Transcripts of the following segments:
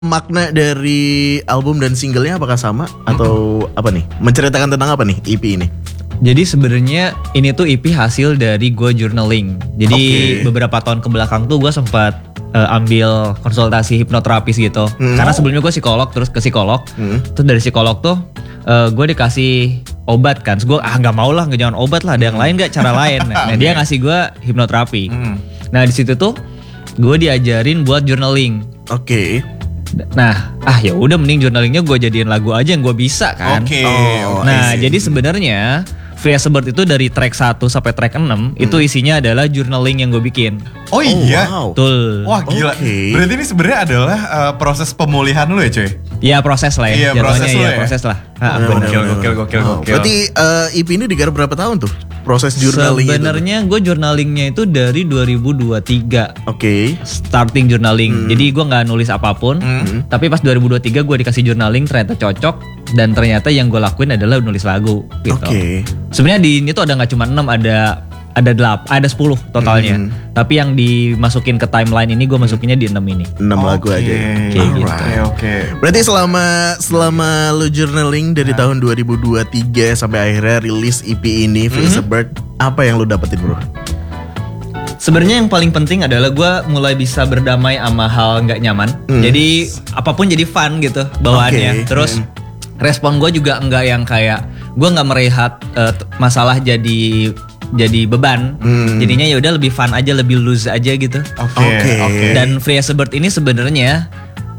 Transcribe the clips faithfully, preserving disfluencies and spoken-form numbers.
makna dari album dan singlenya apakah sama atau mm-hmm. apa nih? Menceritakan tentang apa nih E P ini? Jadi sebenarnya ini tuh E P hasil dari gue journaling. Jadi okay. beberapa tahun kebelakang tuh gue sempat uh, ambil konsultasi hipnoterapis gitu. Mm. Karena sebelumnya gue psikolog, terus ke psikolog. Mm. Terus dari psikolog tuh uh, gue dikasih obat kan. Terus gue ah nggak mau lah, nggak jangan obat lah. Ada yang lain nggak cara lain. Nah dia ngasih gue hipnoterapi. Mm. Nah di situ tuh gue diajarin buat journaling. Oke. Okay. Nah, ah ya udah mending journalingnya gue jadiin lagu aja yang gue bisa kan. Oke. Okay. Oh, nah, jadi sebenarnya Free as a Bird itu dari track satu sampai track enam hmm. itu isinya adalah journaling yang gue bikin. Oh iya. Oh, wow. Betul. Wah gila. Okay. Berarti ini sebenarnya adalah uh, proses pemulihan lu ya, cuy? Iya, proses lah ya. Iya, proses ya, ya. proses lah. Ah, gokil, gokil, gokil, gokil. Berarti uh, E P ini digarap berapa tahun tuh? Proses journaling sebenarnya gue journalingnya itu dari dua ribu dua puluh tiga. Oke. Okay. Starting journaling. Hmm. Jadi gue nggak nulis apapun. Hmm. Tapi pas dua ribu dua puluh tiga gue dikasih journaling, ternyata cocok dan ternyata yang gue lakuin adalah nulis lagu. Gitu. Oke. Okay. Sebenarnya di ini tuh ada nggak cuma enam, ada ada delapan, ada sepuluh totalnya. Hmm. Tapi yang dimasukin ke timeline ini gue masukinnya di enam ini. enam okay. lagu aja. Oke, okay, gitu. Oke, okay. Berarti selama selama lu journaling dari nah. tahun dua ribu dua puluh tiga sampai akhirnya rilis E P ini Free as a Bird, apa yang lu dapetin, bro? Sebenarnya yang paling penting adalah gue mulai bisa berdamai sama hal nggak nyaman. Hmm. Jadi apapun jadi fun gitu bawaannya. Okay. Terus hmm. respon gue juga enggak yang kayak gue nggak merehat uh, masalah jadi jadi beban. Hmm. Jadinya ya udah lebih fun aja, lebih loose aja gitu. Oke. Okay, okay. okay. Dan Free as a Bird ini sebenarnya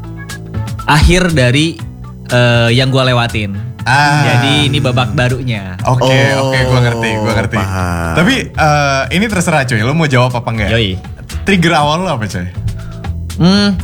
akhir dari uh, yang gue lewatin. Ah. Jadi ini babak barunya. Oke, okay, oh, oke, okay, gue ngerti, gue ngerti. Paham. Tapi uh, ini terserah cuy, lo mau jawab apa enggak? Yoi. Trigger awal lo apa cuy? Hmm,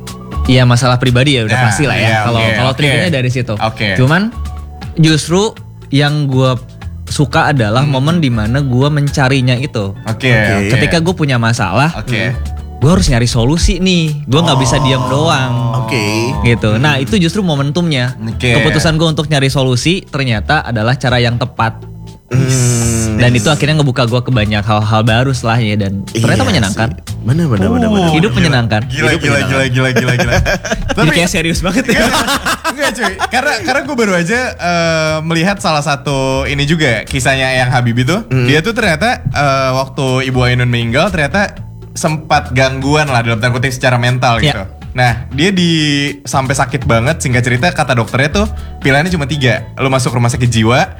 iya masalah pribadi ya udah yeah, pasti lah ya. Kalau yeah, kalau okay. triggernya dari situ. Okay. Cuman justru yang gue suka adalah hmm. momen dimana gue mencarinya itu. Oke. Okay, okay. Ketika gue punya masalah, okay. gue harus nyari solusi nih. Gue nggak oh. bisa diam doang. Oke. Okay. Gitu. Nah itu justru momentumnya. Okay. Keputusan gue untuk nyari solusi ternyata adalah cara yang tepat. Hmm. Dan itu akhirnya ngebuka gue ke banyak hal-hal baru setelahnya dan ternyata iya menyenangkan. Bener bener bener bener. Hidup gila, menyenangkan. Gila Hidup gila, menyenangkan. gila gila gila gila. Tapi kayak serius banget ya. Enggak cuy, karena karena gue baru aja uh, melihat salah satu ini juga kisahnya Eyang Habibie tuh. Hmm. Dia tuh ternyata uh, waktu Ibu Ainun meninggal ternyata sempat gangguan lah dalam tanda kutip secara mental gitu. Yeah. Nah dia di sampai sakit banget, singkat cerita kata dokternya tuh pilihannya cuma tiga. Lo masuk rumah sakit jiwa,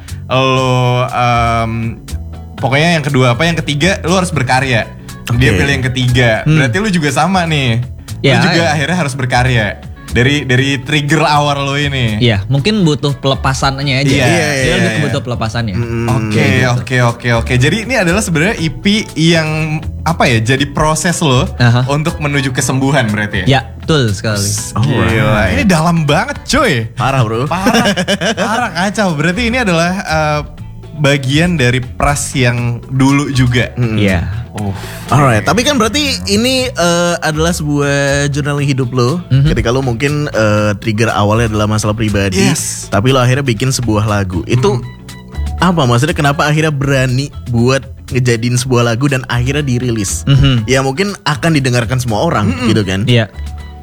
lo um, pokoknya yang kedua apa, yang ketiga lo harus berkarya. Okay. Dia pilih yang ketiga. Hmm. Berarti lo juga sama nih. Ya, lo juga ya. akhirnya harus berkarya. Dari dari trigger awal lo ini. Iya, mungkin butuh pelepasannya aja. Iya, iya, dia iya, lebih iya. butuh pelepasannya. Oke, oke, oke, oke. Jadi ini adalah sebenarnya E P yang apa ya? Jadi proses lo uh-huh. untuk menuju kesembuhan berarti ya? Ya, betul sekali. Oh, gila, ini dalam banget, cuy. Parah, bro. Parah, parah kacau. Berarti ini adalah uh, bagian dari pras yang dulu juga. Iya. Mm. Oh, alright. Tapi kan berarti ini uh, adalah sebuah journaling hidup lo. Mm-hmm. Ketika lo mungkin uh, trigger awalnya adalah masalah pribadi, yes. tapi lo akhirnya bikin sebuah lagu. Itu mm. apa maksudnya? Kenapa akhirnya berani buat ngejadiin sebuah lagu dan akhirnya dirilis? Mm-hmm. Ya mungkin akan didengarkan semua orang, mm-hmm. gitu kan? Iya.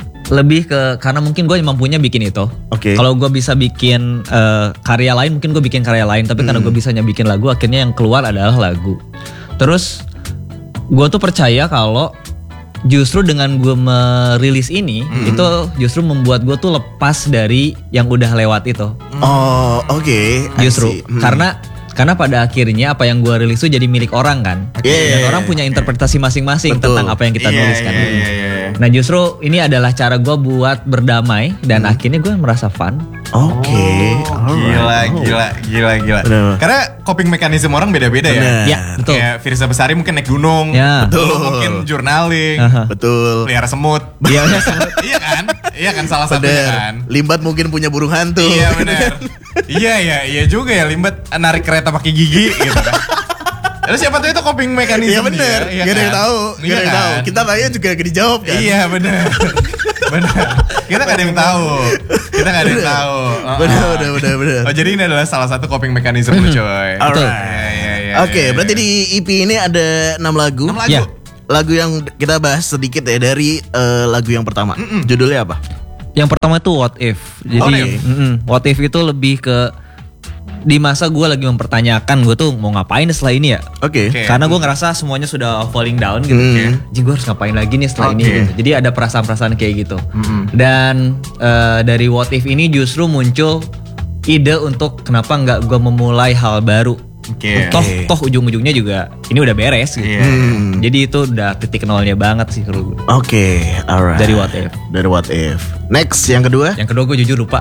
Lebih ke karena mungkin gue mampunya bikin itu. Oke. Okay. Kalau gue bisa bikin uh, karya lain, mungkin gue bikin karya lain. Tapi mm. karena gue bisanya bikin lagu, akhirnya yang keluar adalah lagu. Terus gue tuh percaya kalau justru dengan gue merilis ini mm-hmm. itu justru membuat gue tuh lepas dari yang udah lewat itu. Oh oke. Okay. Justru mm. karena karena pada akhirnya apa yang gue rilis itu jadi milik orang kan. Yeah, dan orang punya interpretasi masing-masing betul. tentang apa yang kita yeah, nulis kan. Yeah, yeah, yeah. Nah justru ini adalah cara gue buat berdamai dan hmm. akhirnya gue merasa fun. Oke, okay. oh, gila, gila, gila, gila. Bener. Karena coping mekanisme orang beda-beda ya. Ya, betul. Kayak Firza Besari mungkin naik gunung, ya. Betul. Mungkin journaling, uh-huh. betul. Pelihara semut. Iya, semut. Iya kan? Iya kan salah satunya kan. Limbat mungkin punya burung hantu. Iya benar. Iya ya, iya juga ya Limbat narik kereta pakai gigi gitu kan. Terus siapa tuh itu coping mekanisme. Iya bener, dia, gak ada yang tahu, iya gak ada yang tahu. Kita tanya juga gak dijawab kan. Iya bener, bener. Kita gak ada yang tahu, kita gak ada yang tahu. Bener, bener, bener, bener. Oh jadi ini adalah salah satu coping mekanisme lu coy. Alright. Ya, ya, ya, Oke, ya, berarti ya. di E P ini ada enam lagu. enam lagu. Ya. Lagu yang kita bahas sedikit ya dari uh, lagu yang pertama. Mm-mm. Judulnya apa? Yang pertama itu what if. Jadi What if? mm-mm, what if itu lebih ke di masa gue lagi mempertanyakan gue tuh mau ngapain setelah ini ya. Oke. Oke. Karena gue ngerasa semuanya sudah falling down gitu. Hmm. Jadi gue harus ngapain lagi nih setelah ini. Oke. Gitu. Jadi ada perasaan-perasaan kayak gitu. Dan eh, dari what if ini justru muncul ide untuk kenapa nggak gue memulai hal baru. Oke. Toh, toh ujung-ujungnya juga ini udah beres gitu. Iya. Hmm. Jadi itu udah titik nolnya banget sih kalau gue. Oke, alright. Dari what if. Dari what if. Next, yang kedua. Yang kedua gue jujur lupa.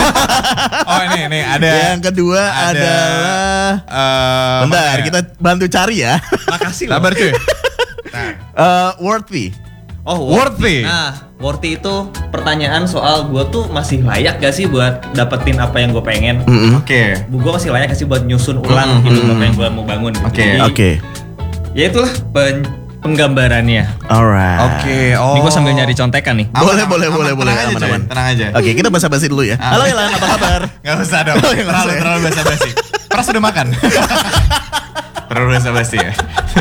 Oh ini ini ada. Yang kedua ada, adalah. eh, Bentar, mana ya? kita bantu cari ya. Makasih loh. Sabar cuy. Eh, worthy. Oh, Worthy. Nah, worthy itu pertanyaan soal gue tuh masih layak gak sih buat dapetin apa yang gue pengen. Mm-mm. Oke. Gue masih layak gak sih buat nyusun ulang Mm, hidup mm, apa yang gue mau bangun. Gitu. Oke. Jadi, Oke, ya itulah pen- penggambarannya. alright. Oke. Oh. Ini gue sambil nyari contekan nih. Aman, Boleh, aman, boleh, aman. boleh, boleh. Tenang aja, Aman, cuy. aman. Tenang aja. Oke, kita basa-basi dulu ya. Ah. Halo Ilan, apa kabar? Gak usah dong. Oh, ya, nggak terlalu usah ya. terlalu basa-basi. Pras udah makan. Terlalu basa-basi ya.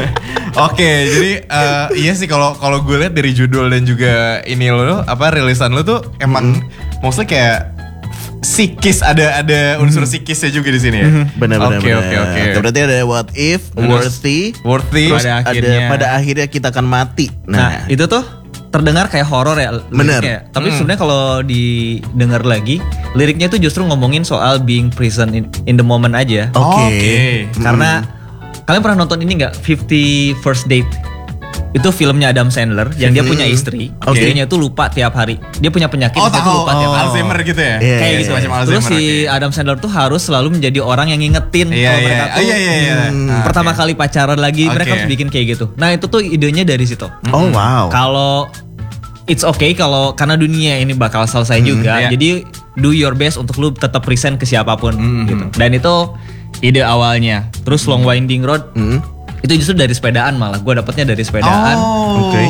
Oke, jadi eh, iya sih kalau kalau gue lihat dari judul dan juga ini lo apa rilisan lo tuh emang mostly kayak psikis, ada ada unsur psikisnya juga di sini ya. Benar, benar, Oke, benar. oke, oke. Berarti ada what if, Terus, worthy, worthy. terus Pada ada akhirnya. pada akhirnya kita akan mati. Nah, Nah, itu tuh terdengar kayak horor ya Bener. liriknya. Tapi sebenarnya kalau didengar lagi, liriknya tuh justru ngomongin soal being present in, in the moment aja. oke. Oke. Karena kalian pernah nonton ini nggak Fifty First Date? Itu filmnya Adam Sandler yang dia punya istri. Oke. Istrinya tuh lupa tiap hari. Dia punya penyakit, Oh, dia tuh tahu. lupa tiap hari. Alzheimer gitu ya? Iya, Kayak iya, gitu. iya. Semacam Terus Alzheimer, si oke. Adam Sandler tuh harus selalu menjadi orang yang ngingetin Iya, kalau iya. mereka Oh, tuh iya, iya, iya. hmm, Ah, pertama oke. kali pacaran lagi, mereka Oke. harus bikin kayak gitu. Nah itu tuh idenya dari situ. Oh wow. Kalau it's okay kalau karena dunia ini bakal selesai juga, iya. jadi do your best untuk lu tetap present ke siapapun Mm, gitu. Dan itu ide awalnya. Terus long winding road Hmm. itu justru dari sepedaan, malah gue dapetnya dari sepedaan. Oh. Oke.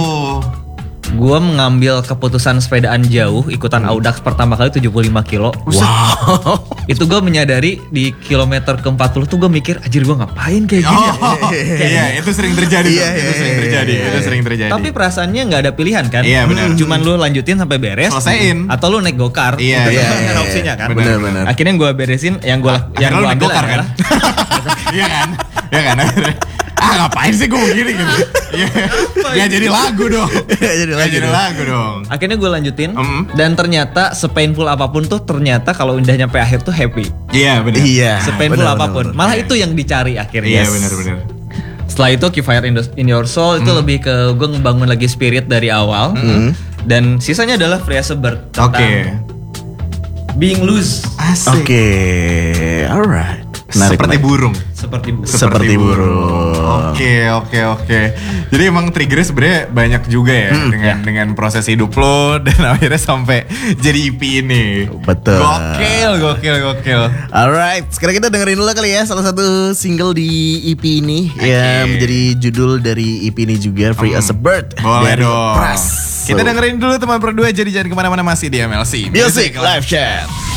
Gue mengambil keputusan sepedaan jauh, ikutan Audax pertama kali tujuh puluh lima kilo. Wow. Itu gue menyadari di kilometer ke empat puluh tuh gue mikir, anjir gue ngapain kayak gini. Oh, iya, itu sering terjadi. Iya, tuh. Itu iya, sering iya, terjadi. iya. Itu sering terjadi. Tapi perasaannya nggak ada pilihan kan? Iya, benar. Cuman lu lanjutin sampai beres. Selesaiin. Atau lu naik gokar. Iya, Itu iya, kan iya, ada iya. opsinya kan. Benar, benar. Akhirnya gue beresin yang gue yang Akhirnya gue lu naik ambil gokar kan? adalah Iya kan? Iya kan? Akhirnya, ah ngapain sih gue begini gitu? Iya. Ya jadi lagu dong. Jadi Ya lagi jadi dong. lagu dong. akhirnya gue lanjutin Mm. dan ternyata sepainful apapun tuh ternyata kalau udah nyampe akhir tuh happy. Iya benar. Iya. Sepainful benar, apapun. benar, Malah Iya. itu yang dicari akhirnya. Iya Yes. benar-benar. Setelah itu Keep Fire in, the- in Your Soul itu lebih ke gue ngebangun lagi spirit dari awal. Dan sisanya adalah Free as a Bird. Oke. tentang Being loose Asik. Oke, alright. Menarik, Seperti menarik. burung. seperti bu- Seperti burung. Oke oke oke. Jadi emang triggernya sebenarnya banyak juga ya dengan dengan proses hidup lo dan akhirnya sampai jadi E P ini. Betul. Gokil gokil gokil. Alright, sekarang kita dengerin dulu kali ya salah satu single di E P ini Oke. yang menjadi judul dari E P ini juga, Free as a Bird. Boleh dari dong. Pras. Kita So, dengerin dulu teman berdua, jadi jangan kemana-mana, masih di M L C Music Live Chat.